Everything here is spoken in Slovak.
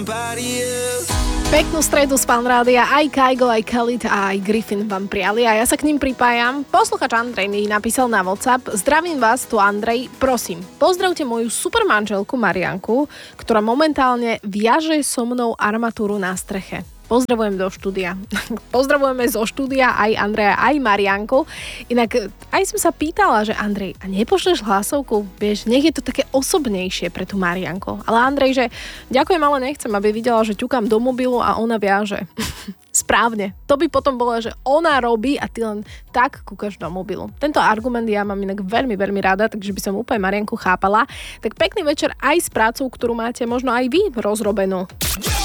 Peknú stredu z Fan Rádia, aj Kaigo, aj Khalid a aj Griffin vám prijali a ja sa k ním pripájam. Posluchač Andrej mi napísal na WhatsApp: zdravím vás, tu Andrej, prosím, pozdravte moju super manželku Marianku, ktorá momentálne viaže so mnou armatúru na streche. Pozdravujem do štúdia. Pozdravujeme zo štúdia aj Andreja, aj Marianku. Inak aj som sa pýtala, že Andrej, a nepošleš hlasovku? Vieš, nech je to také osobnejšie pre tú Marianku. Ale Andrej, že ďakujem, ale nechcem, aby videla, že ťukám do mobilu a ona viaže. Správne. To by potom bolo, že ona robí a ty len tak kúkaš do mobilu. Tento argument ja mám inak veľmi, veľmi rada, takže by som úplne Marianku chápala. Tak pekný večer aj s prácou, ktorú máte možno aj vy rozrobenú.